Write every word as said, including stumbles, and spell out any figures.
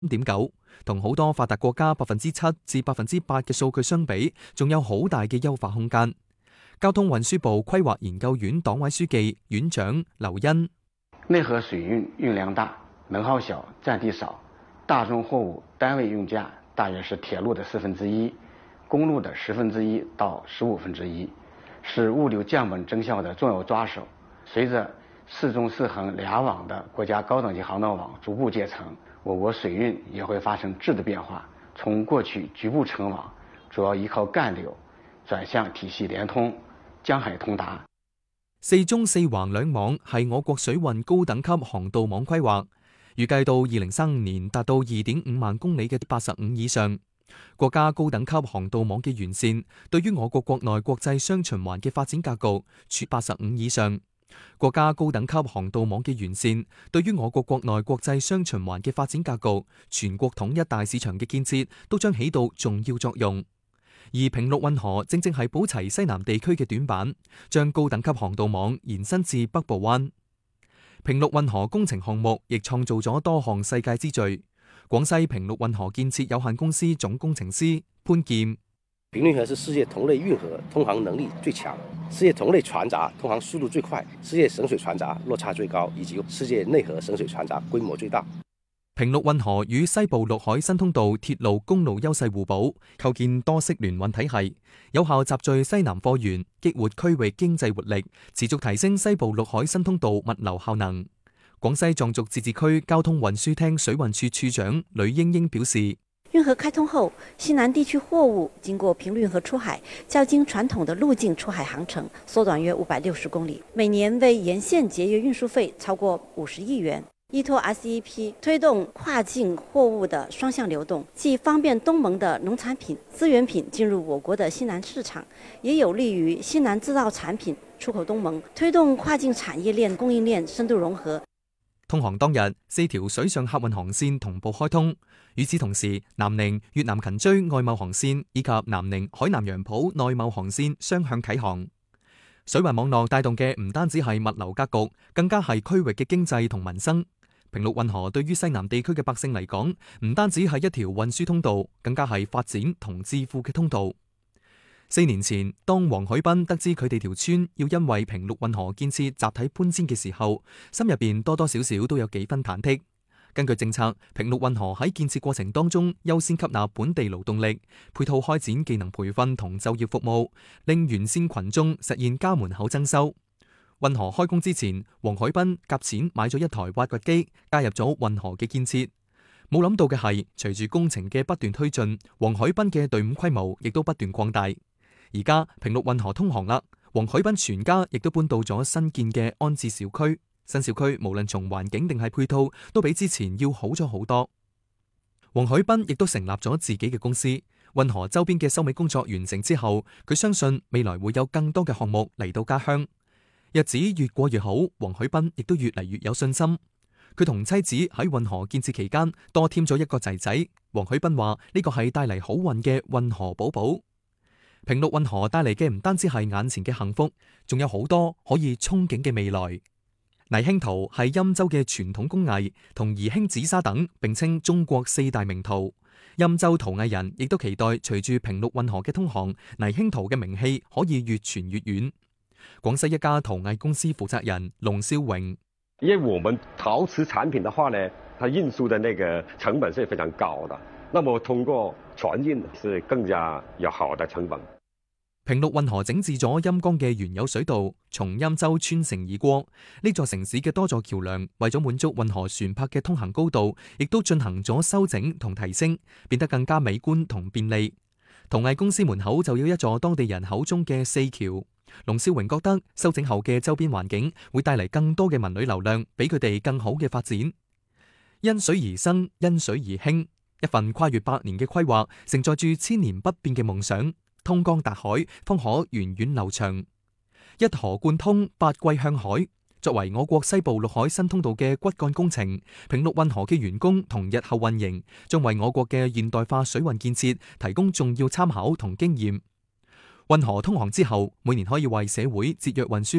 點九，同好多發達國家百分之七至百分之八嘅數據相比，仲有好大嘅優化空間。交通運輸部規劃研究院黨委書記、院長劉恩： 內河水運運量大，能耗小，佔地少，大宗貨物單位運價大約是鐵路的四分之一，公路的十分之一到十五分之一，是物流降本增效的重要抓手。隨着四縱四橫倆網的國家高等級航道網逐步建成，我國水運也會發生質的變化，從過去局部成網，主要依靠幹流，轉向體系連通、江海通達。 四縱四橫兩網係我國水運高等級航道網規劃，預計到二零三五年達到二點五萬公里嘅八十五以上。國家高等級航道網嘅完善，對於我國國內國際雙循環嘅發展格局，處八十五以上。國家高等級航道網嘅完善，對於我國國內國際雙循環嘅發展格局、全國統一大市場嘅建設，都將起到重要作用。而平陸運河正正係補齊西南地區嘅短板，將高等級航道網延伸至北部灣。平陸運河工程項目亦創造咗多項世界之最。廣西平陸運河建設有限公司總工程師潘劍： 平陸運河是世界同類運河通航能力最強，世界同類船閘通航速度最快，世界省水船閘落差最高，以及世界內河省水船閘規模最大。 平陸運河與西部陸海新通道鐵路公路優勢互補，構建多式聯運體系，有效集聚西南貨源，激活區域經濟活力，持續提升西部陸海新通道物流效能。廣西壯族自治區交通運輸廳水運處處長呂英英表示： 運河開通後，西南地區貨物經過平陸運河出海，較經傳統的路徑出海航程縮短約五百六十公里，每年為沿線節約運輸費超過五十億元。依託 R C E P 推動跨境貨物的雙向流動，既方便東盟的農產品、資源品進入我國的西南市場，也有利於西南製造產品出口東盟，推動跨境產業鏈供應鏈深度融合。 通航當日，四條水上客運航線同步開通。與此同時，南寧越南勤追外貿航線以及南寧海南楊浦內貿航線雙向啟航。水運網絡帶動嘅唔單止係物流格局，更加係區域嘅經濟同民生。平陸運河對於西南地區嘅百姓嚟講，唔單止係一條運輸通道，更加係發展同致富嘅通道。四年前，當黃海斌得知佢哋條村要因為平陸運河建設集體搬遷嘅時候，心入邊多多少少都有幾分忐忑。根據政策，平陸運河喺建設過程當中優先吸納本地勞動力，配套開展技能培訓同就業服務，令沿線群眾實現家門口增收。運河開工之前，黃海斌夾錢買咗一台挖掘機，加入咗運河嘅建設。冇諗到嘅係，隨住工程嘅不斷推進，黃海斌嘅隊伍規模亦都不斷擴大。而家平陸運河通航啦，黃海斌全家亦都搬到咗新建嘅安置小區。新小區無論從環境定係配套，都比之前要好咗好多。黃海斌亦都成立咗自己嘅公司。運河周邊嘅收尾工作完成之後，佢相信未來會有更多嘅項目嚟到家鄉。日子越過越好，黃海斌亦都越嚟越有信心。佢同妻子喺運河建設期間多添咗一個仔仔。黃海斌話呢個係帶嚟好運嘅運河寶寶。平陸運河帶嚟嘅唔單止係眼前嘅幸福，仲有好多可以憧憬嘅未來。泥興陶係欽州嘅傳統工藝，同宜興紫砂等並稱中國四大名陶。欽州陶藝人亦都期待隨住平陸運河嘅通航，泥興陶嘅名氣可以越傳越遠。廣西一家陶藝公司負責人龍少榮： 因為我們陶瓷產品的話呢，它運輸的那個成本是非常高的，那麼通過船運是更加有好的成本。 平陸運河整治咗欽江嘅原有水道，從欽州穿城而過。呢座城市嘅多座橋樑，為咗滿足運河船舶嘅通行高度，亦都進行咗修整同提升，變得更加美觀同便利。陶藝公司門口就有一座當地人口中嘅四橋。龍少榮覺得修整後嘅周邊環境會帶嚟更多嘅文旅流量，俾佢哋更好嘅發展。因水而生，因水而興，一份跨越百年嘅規劃，承載住千年不變嘅夢想。通江達海，方可源遠流長。一河貫通，八季向海。作為我國西部陸海新通道嘅骨幹工程，平陸運河嘅完工同日後運營，將為我國嘅現代化水運建設提供重要參考同經驗。運河通航之後，每年可以為社會節約運輸